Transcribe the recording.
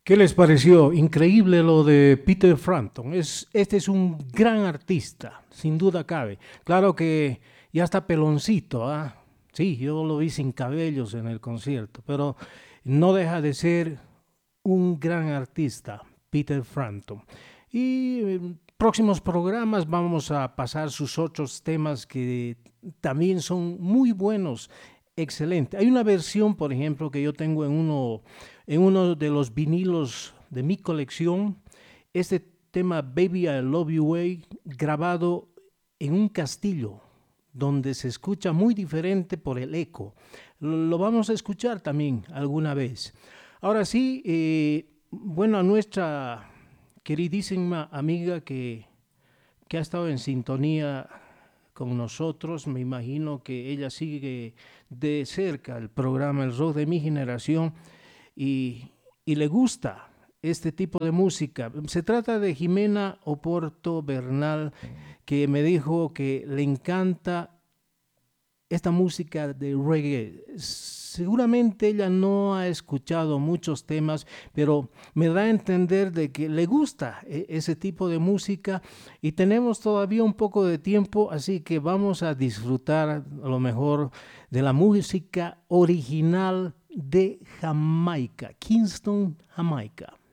¿Qué les pareció? Increíble lo de Peter Frampton. Este es un gran artista, sin duda cabe. Claro que ya está peloncito, ¿ah? Sí, yo lo vi sin cabellos en el concierto, pero no deja de ser un gran artista, Peter Frampton. Y en próximos programas vamos a pasar sus otros temas que también son muy buenos, excelente. Hay una versión, por ejemplo, que yo tengo en uno de los vinilos de mi colección, este tema Baby I Love You Way, grabado en un castillo, donde se escucha muy diferente por el eco. Lo vamos a escuchar también alguna vez. Ahora sí, bueno, a nuestra queridísima amiga que ha estado en sintonía con nosotros, me imagino que ella sigue de cerca el programa El Rock de mi generación y le gusta este tipo de música. Se trata de Jimena Oporto Bernal, que me dijo que le encanta esta música de reggae. Seguramente ella no ha escuchado muchos temas, pero me da a entender de que le gusta ese tipo de música y tenemos todavía un poco de tiempo, así que vamos a disfrutar a lo mejor de la música original de Jamaica, Kingston, Jamaica.